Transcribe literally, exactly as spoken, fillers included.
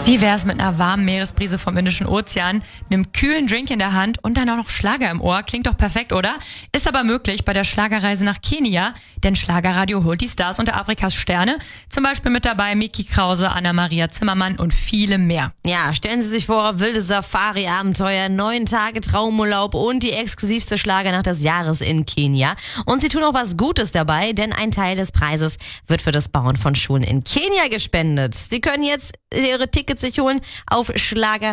Wie wär's mit einer warmen Meeresbrise vom Indischen Ozean, einem kühlen Drink in der Hand und dann auch noch Schlager im Ohr? Klingt doch perfekt, oder? Ist aber möglich bei der Schlagerreise nach Kenia, denn Schlagerradio holt die Stars unter Afrikas Sterne. Zum Beispiel mit dabei Miki Krause, Anna-Maria Zimmermann und viele mehr. Ja, stellen Sie sich vor, wilde Safari-Abenteuer, neun Tage Traumurlaub und die exklusivste Schlagernacht des Jahres in Kenia. Und sie tun auch was Gutes dabei, denn ein Teil des Preises wird für das Bauen von Schulen in Kenia gespendet. Sie können jetzt ihre Tickets sich holen auf schlager